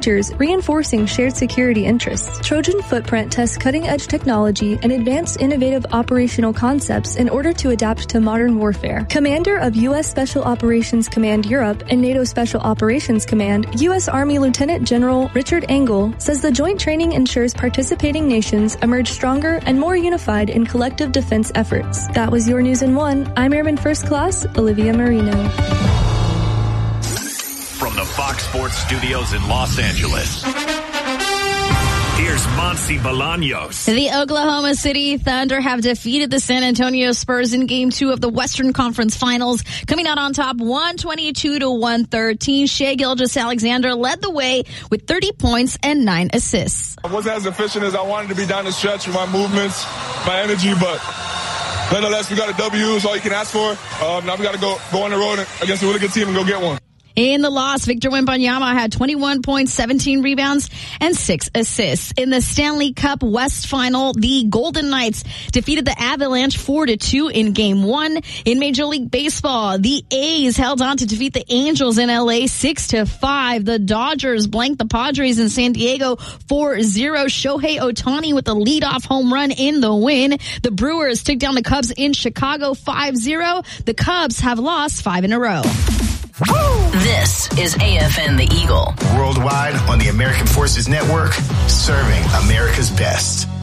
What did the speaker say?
features, reinforcing shared security interests. Trojan Footprint tests cutting-edge technology and advanced innovative operational concepts in order to adapt to modern warfare. Commander of U.S. Special Operations Command Europe and NATO Special Operations Command, U.S. Army Lieutenant General Richard Engel, says the joint training ensures participating nations emerge stronger and more unified in collective defense efforts. That was your News in One. I'm Airman First Class Olivia Marino. From the Fox Sports Studios in Los Angeles, here's Monsi Bolaños. The Oklahoma City Thunder have defeated the San Antonio Spurs in Game 2 of the Western Conference Finals, coming out on top 122-113. Shai Gilgeous-Alexander led the way with 30 points and 9 assists. I wasn't as efficient as I wanted to be down the stretch with my movements, my energy, but nonetheless, we got a W. Is all you can ask for. Now we got to go on the road against a really good team and go get one. In the loss, Victor Wembanyama had 21 points, 17 rebounds, and 6 assists. In the Stanley Cup West Final, the Golden Knights defeated the Avalanche 4-2 in Game 1. In Major League Baseball, the A's held on to defeat the Angels in LA 6-5. The Dodgers blanked the Padres in San Diego 4-0. Shohei Ohtani with a leadoff home run in the win. The Brewers took down the Cubs in Chicago 5-0. The Cubs have lost 5 in a row. This is AFN The Eagle. Worldwide on the American Forces Network, serving America's best.